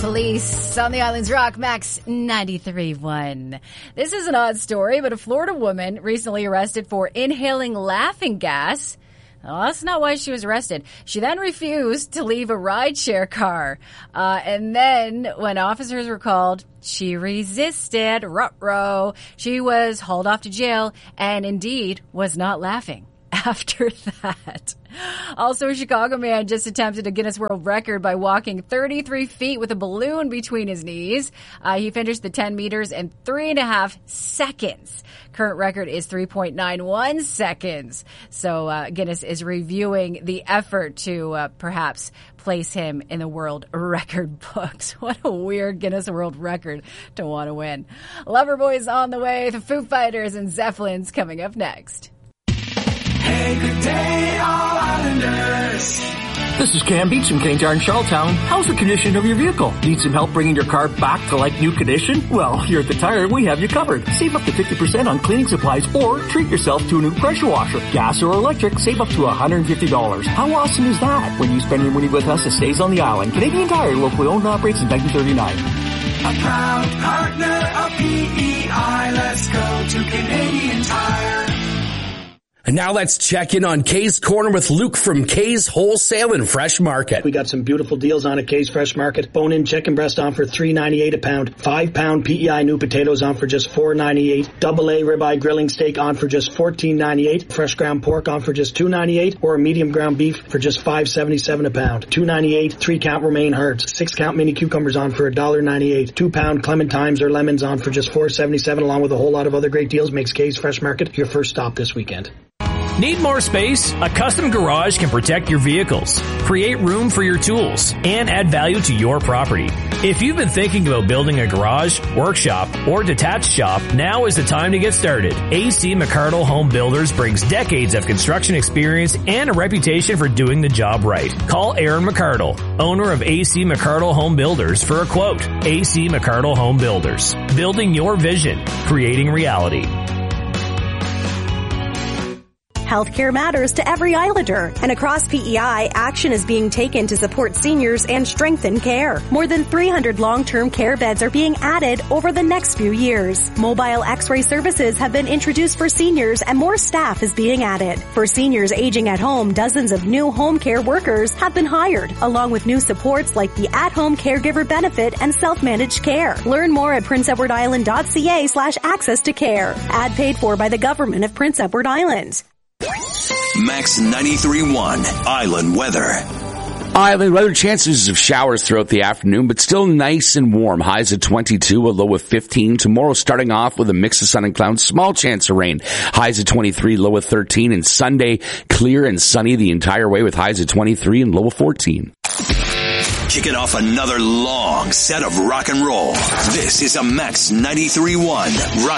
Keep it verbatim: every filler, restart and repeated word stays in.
Police on the Island's Rock Max ninety-three point one. This is an odd story, but a Florida woman recently arrested for inhaling laughing gas. Well, that's not why she was arrested. She then refused to leave a rideshare car. Uh, and then when officers were called, she resisted. Ruh-roh. She was hauled off to jail and indeed was not laughing after that. Also, a Chicago man just attempted a Guinness World Record by walking thirty-three feet with a balloon between his knees. Uh, he finished the ten meters in three and a half seconds. Current record is three point nine one seconds. So uh, Guinness is reviewing the effort to uh, perhaps place him in the world record books. What a weird Guinness World Record to want to win. Loverboy's on the way. The Foo Fighters and Zeppelins coming up next. Hey, good day, all Islanders. This is Cam Beats from King Jar in Charlottetown. How's the condition of your vehicle? Need some help bringing your car back to like new condition? Well, here at The Tire, we have you covered. Save up to fifty percent on cleaning supplies or treat yourself to a new pressure washer. Gas or electric, save up to one hundred fifty dollars. How awesome is that? When you spend your money with us, it stays on the island. Canadian Tire, locally owned and operates since nineteen thirty-nine. A proud partner of P E I. Let's go to Canadian Tire. And now let's check in on Kay's Corner with Luke from Kay's Wholesale and Fresh Market. We got some beautiful deals on at Kay's Fresh Market. Bone-in chicken breast on for three ninety-eight a pound. Five pound P E I new potatoes on for just four ninety-eight. Double A ribeye grilling steak on for just fourteen ninety-eight. Fresh ground pork on for just two ninety-eight. Or a medium ground beef for just five seventy-seven a pound. two ninety-eight. Three count romaine hearts. Six count mini cucumbers on for one ninety-eight. Two pound clementines or lemons on for just four seventy-seven, along with a whole lot of other great deals. Makes Kay's Fresh Market your first stop this weekend. Need more space? A custom garage can protect your vehicles, create room for your tools, and add value to your property. If you've been thinking about building a garage, workshop, or detached shop, now is the time to get started. A C McArdle Home Builders brings decades of construction experience and a reputation for doing the job right. Call Aaron McArdle, owner of A C McArdle Home Builders, for a quote. A C McArdle Home Builders, building your vision, creating reality. Healthcare matters to every Islander, and across P E I, action is being taken to support seniors and strengthen care. More than three hundred long-term care beds are being added over the next few years. Mobile X-ray services have been introduced for seniors, and more staff is being added. For seniors aging at home, dozens of new home care workers have been hired, along with new supports like the at-home caregiver benefit and self-managed care. Learn more at prince edward island dot c a slash access to care. Ad paid for by the government of Prince Edward Island. Max ninety-three point one Island weather. Island weather, chances of showers throughout the afternoon, but still nice and warm. Highs of twenty-two, a low of fifteen. Tomorrow starting off with a mix of sun and clouds, small chance of rain. Highs of twenty-three, low of thirteen. And Sunday, clear and sunny the entire way with highs of twenty-three and low of fourteen. Kicking off another long set of rock and roll. This is a Max ninety-three point one rock